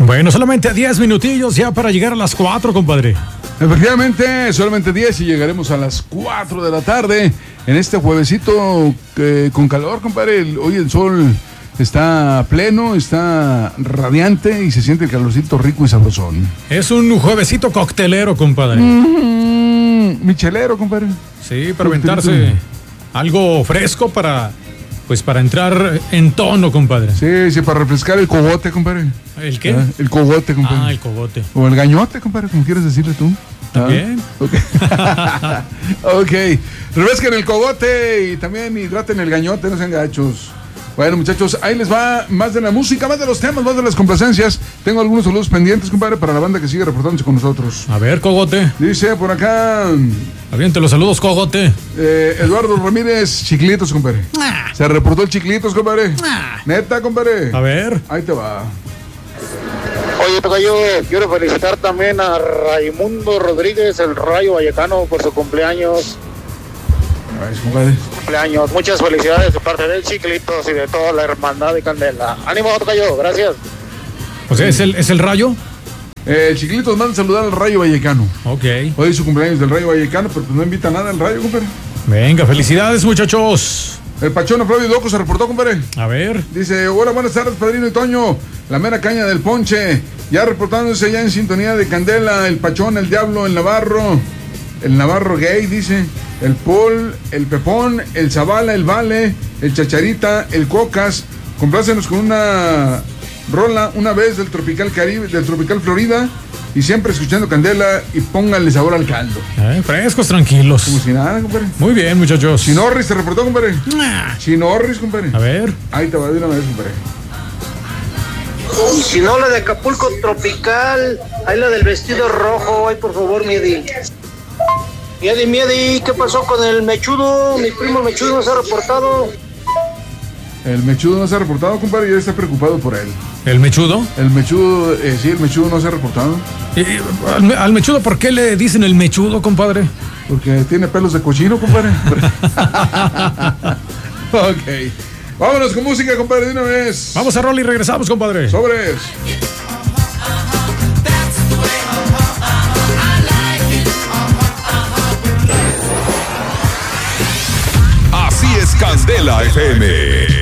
Bueno, solamente 10 minutillos ya para llegar a las 4, compadre. Efectivamente, solamente 10 y llegaremos a las 4 de la tarde en este juevesito con calor, compadre. Hoy el sol está pleno, está radiante y se siente el calorcito rico y sabrosón. Es un juevesito coctelero, compadre. Michelero, compadre. Sí, para aventarse algo fresco para entrar en tono, compadre. Sí, para refrescar el cogote, compadre. ¿El qué? El cogote, compadre. El cogote. O el gañote, compadre, como quieres decirle tú. También. Ok. Refresquen el cogote y también hidraten el gañote, no sean gachos. Bueno, muchachos, ahí les va más de la música, más de los temas, más de las complacencias. Tengo algunos saludos pendientes, compadre, para la banda que sigue reportándose con nosotros. A ver, cogote. Dice por acá... Aviente los saludos, cogote. Eduardo Ramírez, Chiclitos, compadre. Se reportó el Chiclitos, compadre. Neta, compadre. A ver. Ahí te va. Oye, tocayo, quiero felicitar también a Raimundo Rodríguez, el Rayo Vallecano, por su cumpleaños. Ay, compadre. Cumpleaños. Muchas felicidades de parte del Chiclitos y de toda la hermandad de Candela. Ánimo, tocayo, gracias. O sea, ¿es el Rayo? El Chiclitos manda saludar al Rayo Vallecano. Ok. Hoy es su cumpleaños del Rayo Vallecano, pero pues no invita nada al Rayo, compadre. Venga, felicidades, muchachos. El Pachón Flavio Doco se reportó, compadre. A ver. Dice, hola, buenas tardes, padrino y Toño. La mera caña del ponche. Ya reportándose ya en sintonía de Candela. El Pachón, el Diablo, el Navarro. El Navarro gay, dice. El Paul, el Pepón, el Zavala, el Vale, el Chacharita, el Cocas. Complácenos con una rola una vez del Tropical Caribe, del Tropical Florida. Y siempre escuchando Candela y pónganle sabor al caldo. Frescos, tranquilos. Como si nada, compadre. Muy bien, muchachos. Chinorris se reportó, compadre. Chinorris, compadre. A ver. Ahí te va de una vez, compadre. Y si no, la de Acapulco Tropical. Ahí la del vestido rojo. Ay, por favor, Miedi. Miedi, ¿qué pasó con el Mechudo? Mi primo el Mechudo no se ha reportado. El Mechudo no se ha reportado, compadre, y ya está preocupado por él. ¿El Mechudo? El Mechudo, sí, el Mechudo no se ha reportado. ¿Al Mechudo por qué le dicen el Mechudo, compadre? Porque tiene pelos de cochino, compadre. Ok. Vámonos con música, compadre, de una vez. Vamos a rol y regresamos, compadre. Sobres. Así es Candela FM.